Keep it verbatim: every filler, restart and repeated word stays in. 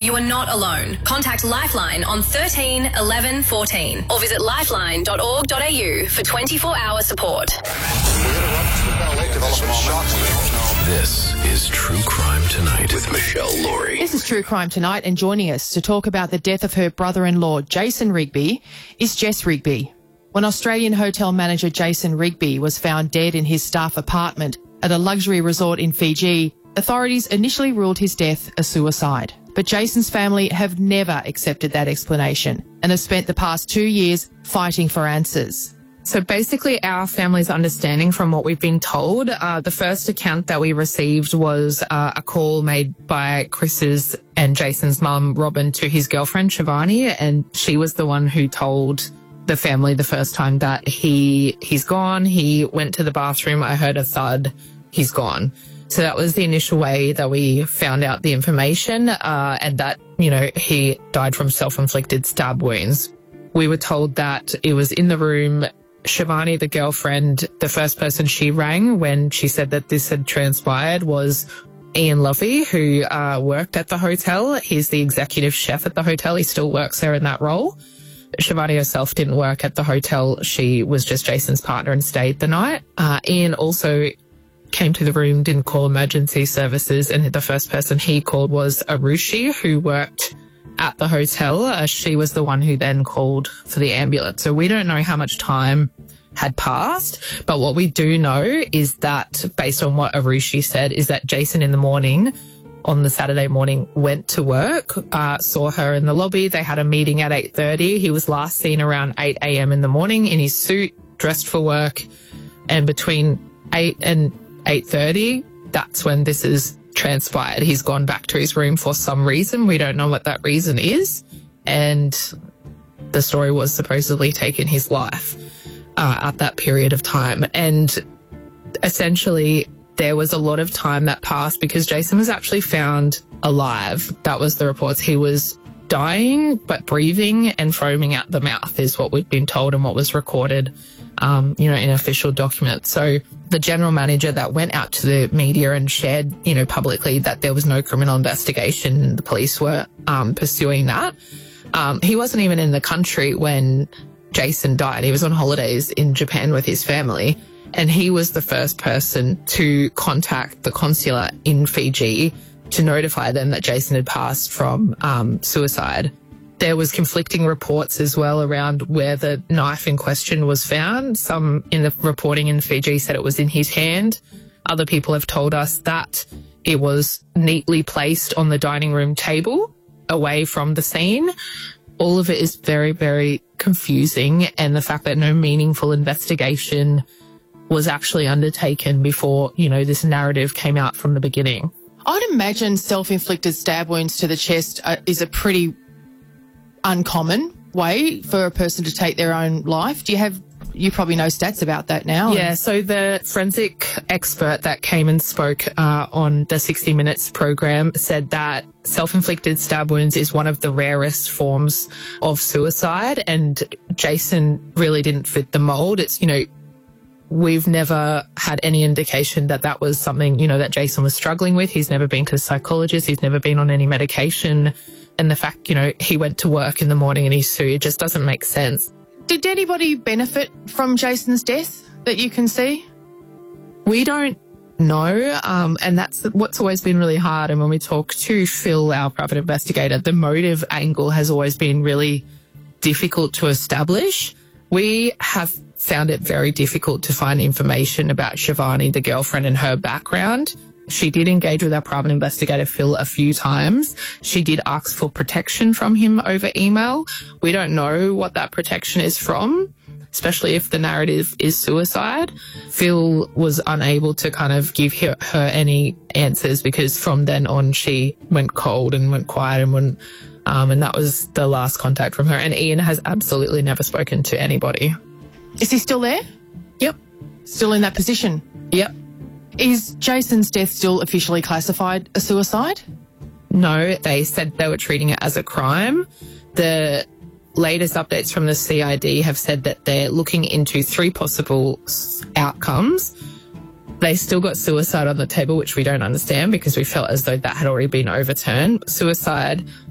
You are not alone. Contact Lifeline on thirteen eleven fourteen or visit lifeline dot org dot a u for twenty-four hour support. This is True Crime Tonight with Michelle Laurie. This is True Crime Tonight, and joining us to talk about the death of her brother-in-law, Jason Rigby, is Jess Rigby. When Australian hotel manager Jason Rigby was found dead in his staff apartment at a luxury resort in Fiji, authorities initially ruled his death a suicide. But Jason's family have never accepted that explanation and have spent the past two years fighting for answers. So basically our family's understanding from what we've been told, uh, the first account that we received was uh, a call made by Chris's and Jason's mum, Robin, to his girlfriend, Shivani, and she was the one who told the family the first time that he, he's gone. He went to the bathroom. I heard a thud. He's gone. So that was the initial way that we found out the information, uh, and that, you know, he died from self-inflicted stab wounds. We were told that it was in the room. Shivani, the girlfriend, the first person she rang when she said that this had transpired was Ian Lovey, who uh, worked at the hotel. He's the executive chef at the hotel. He still works there in that role. Shivani herself didn't work at the hotel. She was just Jason's partner and stayed the night. Uh, Ian also came to the room, didn't call emergency services, and the first person he called was Arushi, who worked at the hotel. Uh, she was the one who then called for the ambulance. So we don't know how much time had passed, but what we do know is that, based on what Arushi said, is that Jason in the morning, on the Saturday morning, went to work, uh, saw her in the lobby. They had a meeting at eight thirty. He was last seen around eight a m in the morning in his suit, dressed for work, and between eight and eight thirty, that's when this is transpired. He's gone back to his room for some reason. We don't know what that reason is. And the story was supposedly taking his life uh, at that period of time. And essentially, there was a lot of time that passed because Jason was actually found alive. That was the reports. He was dying, but breathing and foaming at the mouth is what we've been told and what was recorded, um, you know, in official documents. So the general manager that went out to the media and shared, you know, publicly that there was no criminal investigation, the police were um, pursuing that. Um, he wasn't even in the country when Jason died. He was on holidays in Japan with his family, and he was the first person to contact the consulate in Fiji to notify them that Jason had passed from um, suicide. There was conflicting reports as well around where the knife in question was found. Some in the reporting in Fiji said it was in his hand. Other people have told us that it was neatly placed on the dining room table away from the scene. All of it is very, very confusing, and the fact that no meaningful investigation was actually undertaken before, you know, this narrative came out from the beginning. I'd imagine self-inflicted stab wounds to the chest uh, is a pretty uncommon way for a person to take their own life. Do you have, you probably know stats about that now? Yeah, so the forensic expert that came and spoke uh, on the sixty minutes program said that self-inflicted stab wounds is one of the rarest forms of suicide, and Jason really didn't fit the mold. It's, you know, we've never had any indication that that was something, you know, that Jason was struggling with. He's never been to a psychologist. He's never been on any medication. And the fact, you know, he went to work in the morning in his suit, it just doesn't make sense. Did anybody benefit from Jason's death that you can see? We don't know, um, and that's what's always been really hard. And when we talk to Phil, our private investigator, the motive angle has always been really difficult to establish. We have found it very difficult to find information about Shivani, the girlfriend, and her background. She did engage with our private investigator, Phil, a few times. She did ask for protection from him over email. We don't know what that protection is from, especially if the narrative is suicide. Phil was unable to kind of give her, her any answers because from then on she went cold and went quiet and went, um, and that was the last contact from her. And Ian has absolutely never spoken to anybody. Is he still there? Yep. Still in that position? Yep. Is Jason's death still officially classified a suicide? No, they said they were treating it as a crime. The latest updates from the C I D have said that they're looking into three possible outcomes. They still got suicide on the table, which we don't understand because we felt as though that had already been overturned. Suicide,